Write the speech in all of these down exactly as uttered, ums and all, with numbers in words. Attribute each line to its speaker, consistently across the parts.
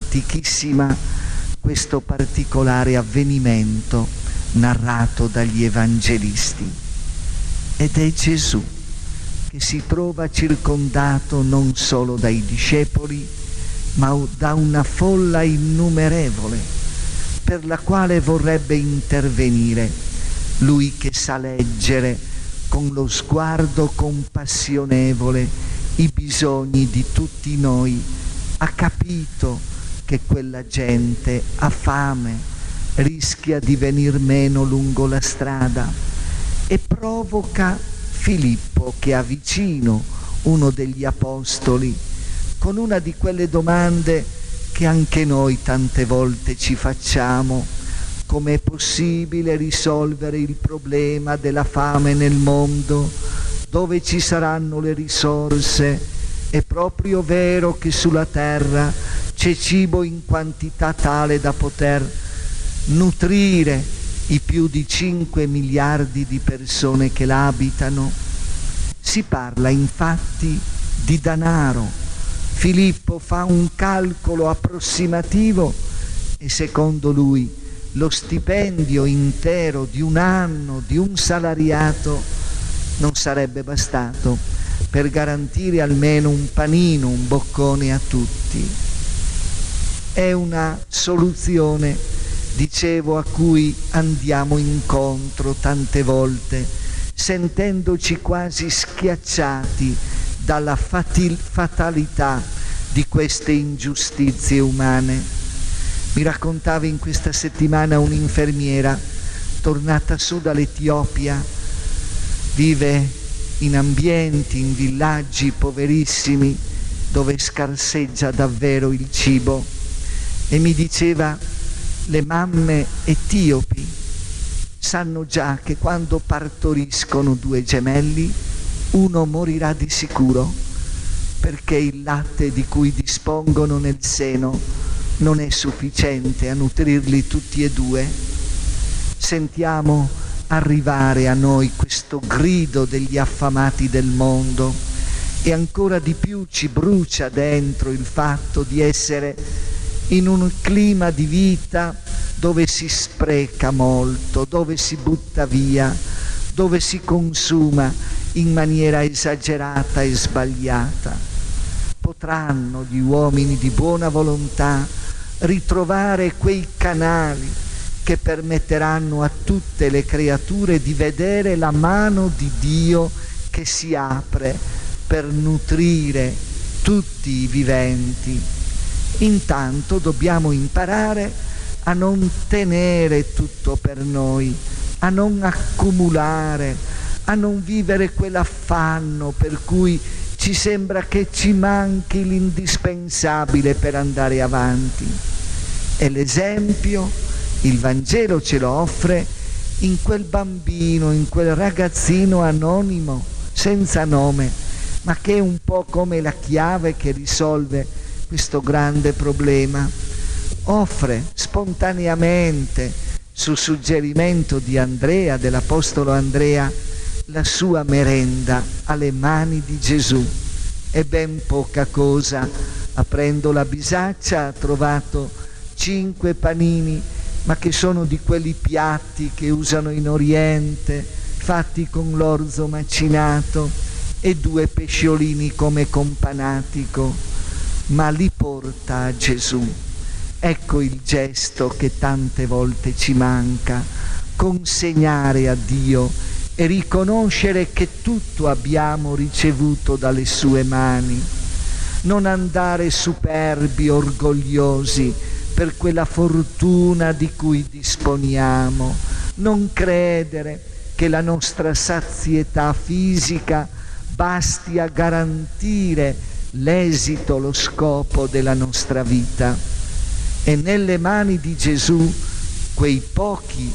Speaker 1: antichissima questo particolare avvenimento narrato dagli evangelisti. Ed è Gesù che si trova circondato non solo dai discepoli, ma da una folla innumerevole per la quale vorrebbe intervenire. Lui che sa leggere con lo sguardo compassionevole i bisogni di tutti noi, ha capito che quella gente ha fame, rischia di venir meno lungo la strada e provoca Filippo, che ha vicino uno degli apostoli, con una di quelle domande che anche noi tante volte ci facciamo: com'è possibile risolvere il problema della fame nel mondo? Dove ci saranno le risorse? È proprio vero che sulla terra c'è cibo in quantità tale da poter nutrire i più di cinque miliardi di persone che la abitano? Si parla infatti di denaro. Filippo fa un calcolo approssimativo e secondo lui lo stipendio intero di un anno di un salariato non sarebbe bastato per garantire almeno un panino, un boccone a tutti. È una soluzione, dicevo, a cui andiamo incontro tante volte, sentendoci quasi schiacciati dalla fatil- fatalità di queste ingiustizie umane. Mi raccontava in questa settimana un'infermiera tornata su dall'Etiopia, vive in ambienti, in villaggi poverissimi dove scarseggia davvero il cibo, e mi diceva: le mamme etiopi sanno già che quando partoriscono due gemelli uno morirà di sicuro, perché il latte di cui dispongono nel seno non è sufficiente a nutrirli tutti e due. Sentiamo arrivare a noi questo grido degli affamati del mondo e ancora di più ci brucia dentro il fatto di essere in un clima di vita dove si spreca molto, dove si butta via, dove si consuma in maniera esagerata e sbagliata. Potranno gli uomini di buona volontà ritrovare quei canali che permetteranno a tutte le creature di vedere la mano di Dio che si apre per nutrire tutti i viventi. Intanto dobbiamo imparare a non tenere tutto per noi, a non accumulare, a non vivere quell'affanno per cui ci sembra che ci manchi l'indispensabile per andare avanti. E l'esempio il Vangelo ce lo offre in quel bambino, in quel ragazzino anonimo, senza nome, ma che è un po' come la chiave che risolve questo grande problema. Offre spontaneamente, su suggerimento di Andrea, dell'apostolo Andrea, la sua merenda alle mani di Gesù. È ben poca cosa. Aprendo la bisaccia ha trovato cinque panini, ma che sono di quelli piatti che usano in Oriente, fatti con l'orzo macinato, e due pesciolini come companatico, ma li porta a Gesù. Ecco il gesto che tante volte ci manca: consegnare a Dio e riconoscere che tutto abbiamo ricevuto dalle sue mani. Non andare superbi, orgogliosi per quella fortuna di cui disponiamo. Non credere che la nostra sazietà fisica basti a garantire l'esito, lo scopo della nostra vita. E nelle mani di Gesù quei pochi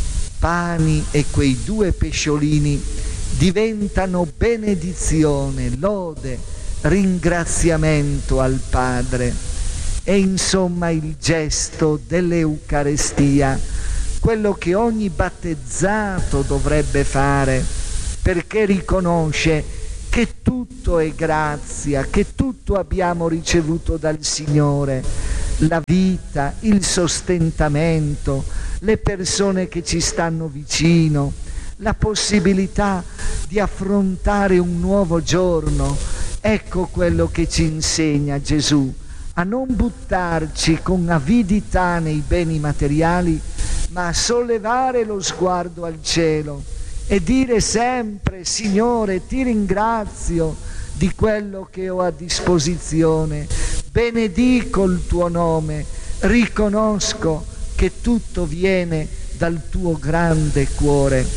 Speaker 1: pani e quei due pesciolini diventano benedizione, lode, ringraziamento al Padre. È insomma il gesto dell'Eucarestia, quello che ogni battezzato dovrebbe fare, perché riconosce che tutto è grazia, che tutto abbiamo ricevuto dal Signore, la vita, il sostentamento, le persone che ci stanno vicino, la possibilità di affrontare un nuovo giorno. Ecco quello che ci insegna Gesù, a non buttarci con avidità nei beni materiali, ma a sollevare lo sguardo al cielo e dire sempre: Signore, ti ringrazio di quello che ho a disposizione, benedico il tuo nome, riconosco che tutto viene dal tuo grande cuore.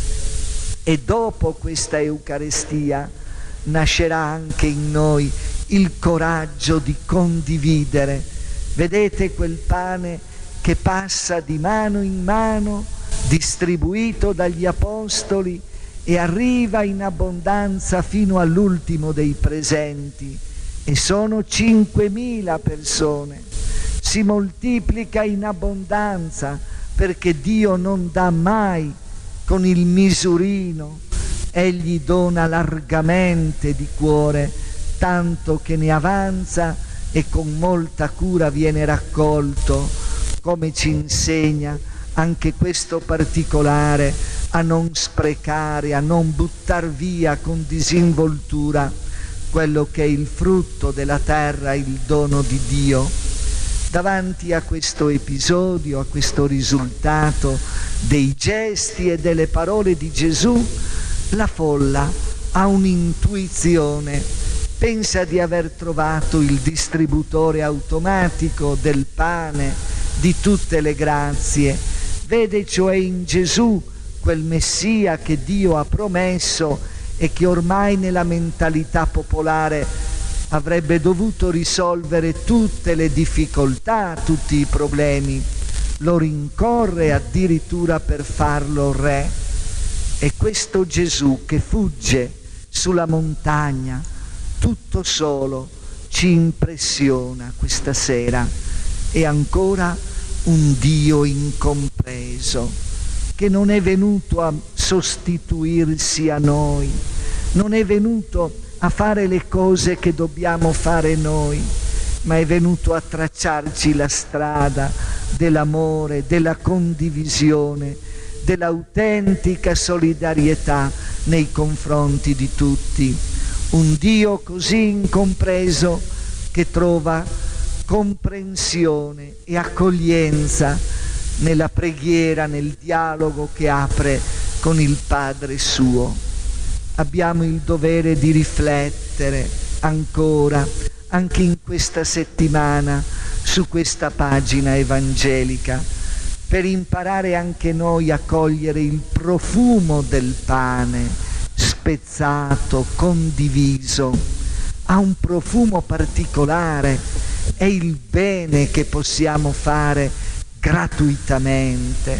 Speaker 1: E dopo questa Eucaristia nascerà anche in noi il coraggio di condividere. Vedete quel pane che passa di mano in mano, distribuito dagli apostoli, e arriva in abbondanza fino all'ultimo dei presenti, e sono cinquemila persone. Si moltiplica in abbondanza perché Dio non dà mai con il misurino, Egli dona largamente di cuore, tanto che ne avanza e con molta cura viene raccolto, come ci insegna anche questo particolare, a non sprecare, a non buttar via con disinvoltura quello che è il frutto della terra, il dono di Dio. Davanti a questo episodio, a questo risultato dei gesti e delle parole di Gesù, la folla ha un'intuizione, pensa di aver trovato il distributore automatico del pane, di tutte le grazie, vede cioè in Gesù quel Messia che Dio ha promesso e che ormai nella mentalità popolare avrebbe dovuto risolvere tutte le difficoltà, tutti i problemi. Lo rincorre addirittura per farlo re. E questo Gesù che fugge sulla montagna tutto solo ci impressiona questa sera. È ancora un Dio incompreso, che non è venuto a sostituirsi a noi, non è venuto a fare le cose che dobbiamo fare noi, ma è venuto a tracciarci la strada dell'amore, della condivisione, dell'autentica solidarietà nei confronti di tutti. Un Dio così incompreso che trova comprensione e accoglienza nella preghiera, nel dialogo che apre con il Padre suo. Abbiamo il dovere di riflettere ancora, anche in questa settimana, su questa pagina evangelica, per imparare anche noi a cogliere il profumo del pane spezzato, condiviso. Ha un profumo particolare, è il bene che possiamo fare gratuitamente.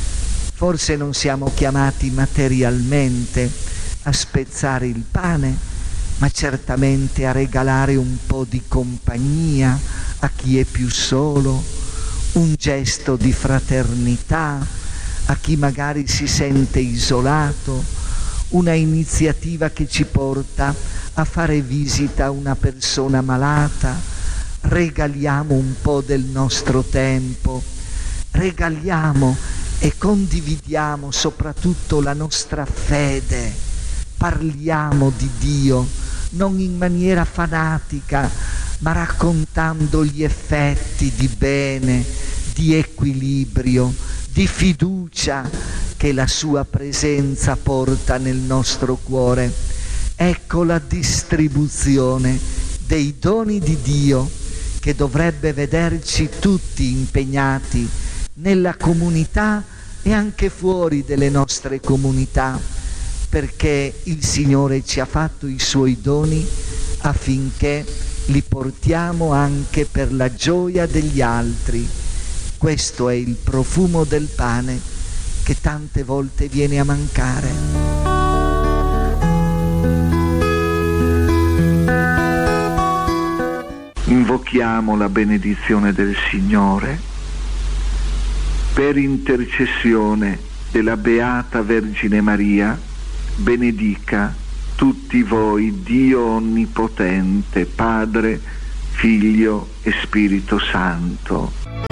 Speaker 1: Forse non siamo chiamati materialmente a spezzare il pane, ma certamente a regalare un po' di compagnia a chi è più solo, un gesto di fraternità a chi magari si sente isolato, una iniziativa che ci porta a fare visita a una persona malata. Regaliamo un po' del nostro tempo, regaliamo e condividiamo soprattutto la nostra fede, parliamo di Dio non in maniera fanatica, ma raccontando gli effetti di bene, di equilibrio, di fiducia che la sua presenza porta nel nostro cuore. Ecco la distribuzione dei doni di Dio che dovrebbe vederci tutti impegnati nella comunità e anche fuori delle nostre comunità, perché il Signore ci ha fatto i suoi doni affinché li portiamo anche per la gioia degli altri. Questo è il profumo del pane che tante volte viene a mancare.
Speaker 2: Invochiamo la benedizione del Signore. Per intercessione della Beata Vergine Maria, benedica tutti voi Dio Onnipotente, Padre, Figlio e Spirito Santo.